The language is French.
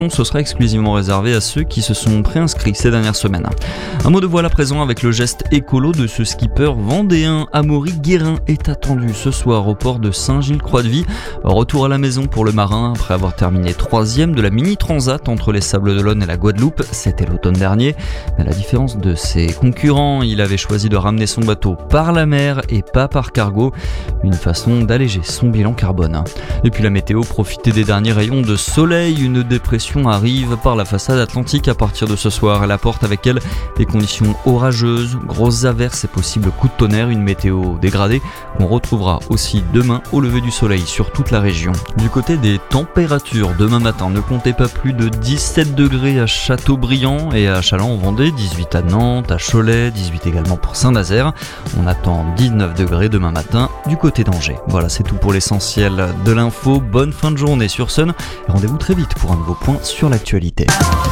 Ce sera exclusivement réservé à ceux qui se sont préinscrits ces dernières semaines. Un mot de voile à présent avec le geste écolo de ce skipper vendéen. Amaury Guérin est attendu ce soir au port de Saint-Gilles-Croix-de-Vie. Retour à la maison pour le marin après avoir terminé 3e de la mini-transat entre les Sables-d'Olonne et la Guadeloupe. C'était l'automne dernier. Mais à la différence de ses concurrents, il avait choisi de ramener son bateau par la mer et pas par cargo. Une façon d'alléger son bilan carbone. Et puis la météo, profitez des derniers rayons de soleil. Une dépression arrive par la façade atlantique à partir de ce soir. Elle apporte avec elle des conditions orageuses, grosses averses et possibles coups de tonnerre, une météo dégradée qu'on retrouvera aussi demain au lever du soleil sur toute la région. Du côté des températures, demain matin, ne comptez pas plus de 17 degrés à Châteaubriand et à Châlons en Vendée, 18 à Nantes, à Cholet, 18 également pour Saint-Nazaire. On attend 19 degrés demain matin du côté d'Angers. Voilà, c'est tout pour l'essentiel de l'info. Bonne fin de journée sur Sun et rendez-vous très vite pour un nouveau point sur l'actualité.